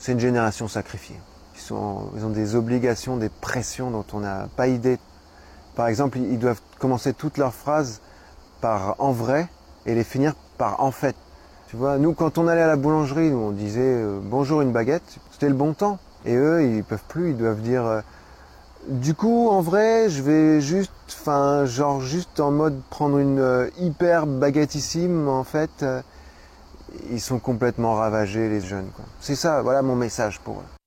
C'est une génération sacrifiée. Ils ont des obligations, des pressions dont on n'a pas idée. Par exemple, ils doivent commencer toutes leurs phrases par en vrai et les finir par en fait. Tu vois, nous, quand on allait à la boulangerie, nous, on disait bonjour une baguette, c'était le bon temps. Et eux, ils peuvent plus, ils doivent dire du coup, en vrai, je vais juste, juste en mode prendre une hyper baguettissime, en fait. Ils sont complètement ravagés, les jeunes, quoi. C'est ça, voilà mon message pour eux.